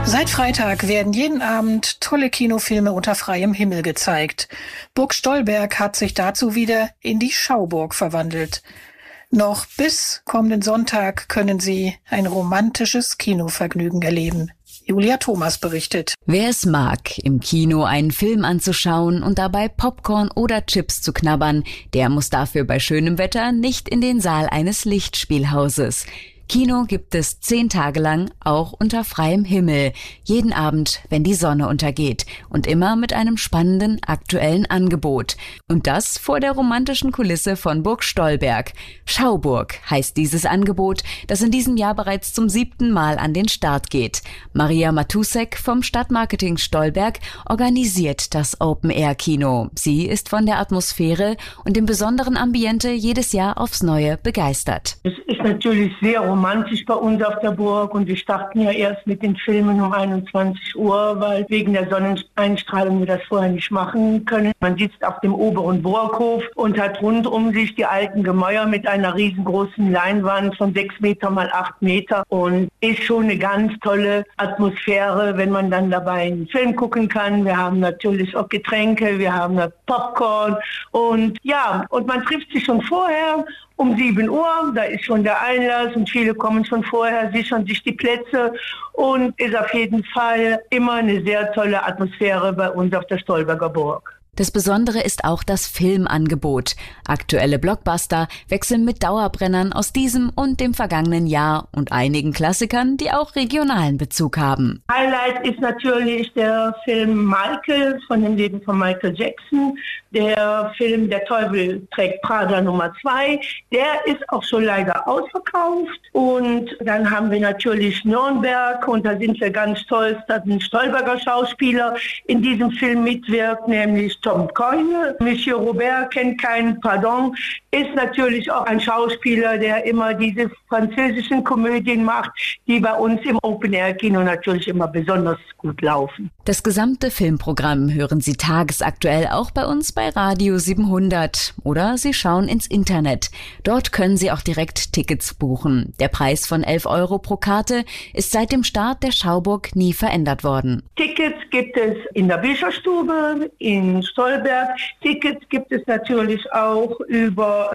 Seit Freitag werden jeden Abend tolle Kinofilme unter freiem Himmel gezeigt. Burg Stolberg hat sich dazu wieder in die Schauburg verwandelt. Noch bis kommenden Sonntag können Sie ein romantisches Kinovergnügen erleben. Julia Thomas berichtet. Wer es mag, im Kino einen Film anzuschauen und dabei Popcorn oder Chips zu knabbern, der muss dafür bei schönem Wetter nicht in den Saal eines Lichtspielhauses. Kino gibt es 10 Tage lang, auch unter freiem Himmel, jeden Abend, wenn die Sonne untergeht und immer mit einem spannenden aktuellen Angebot. Und das vor der romantischen Kulisse von Burg Stolberg. Schauburg heißt dieses Angebot, das in diesem Jahr bereits zum 7. Mal an den Start geht. Maria Matusek vom Stadtmarketing Stolberg organisiert das Open-Air-Kino. Sie ist von der Atmosphäre und dem besonderen Ambiente jedes Jahr aufs Neue begeistert. Es ist natürlich sehr romantisch bei uns auf der Burg und wir starten ja erst mit den Filmen um 21 Uhr, weil wegen der Sonneneinstrahlung wir das vorher nicht machen können. Man sitzt auf dem oberen Burghof und hat rund um sich die alten Gemäuer mit einer riesengroßen Leinwand von 6 Meter mal 8 Meter und ist schon eine ganz tolle Atmosphäre, wenn man dann dabei einen Film gucken kann. Wir haben natürlich auch Getränke, wir haben Popcorn und ja, und man trifft sich schon vorher. Um 7 Uhr, da ist schon der Einlass und viele kommen schon vorher, sichern sich die Plätze und ist auf jeden Fall immer eine sehr tolle Atmosphäre bei uns auf der Stolberger Burg. Das Besondere ist auch das Filmangebot. Aktuelle Blockbuster wechseln mit Dauerbrennern aus diesem und dem vergangenen Jahr und einigen Klassikern, die auch regionalen Bezug haben. Highlight ist natürlich der Film Michael von dem Leben von Michael Jackson. Der Film Der Teufel trägt Prada Nummer 2. Der ist auch schon leider ausverkauft. Und dann haben wir natürlich Nürnberg und da sind wir ganz stolz, dass ein Stolberger Schauspieler in diesem Film mitwirkt, nämlich Tom Coyne. Monsieur Robert kennt keinen Pardon, ist natürlich auch ein Schauspieler, der immer diese französischen Komödien macht, die bei uns im Open-Air-Kino natürlich immer besonders gut laufen. Das gesamte Filmprogramm hören Sie tagesaktuell auch bei uns bei Radio 700 oder Sie schauen ins Internet. Dort können Sie auch direkt Tickets buchen. Der Preis von 11 € pro Karte ist seit dem Start der Schauburg nie verändert worden. Tickets gibt es in der Bücherstube, in Stolberg. Tickets gibt es natürlich auch über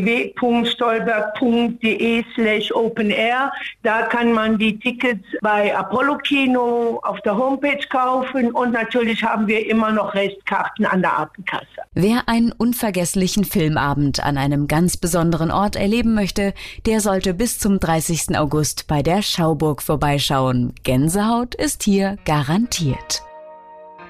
www.stolberg.de/openair. Da kann man die Tickets bei Apollo Kino auf der Homepage kaufen und natürlich haben wir immer noch Restkarten an der Abendkasse. Wer einen unvergesslichen Filmabend an einem ganz besonderen Ort erleben möchte, der sollte bis zum 30. August bei der Schauburg vorbeischauen. Gänsehaut ist hier garantiert.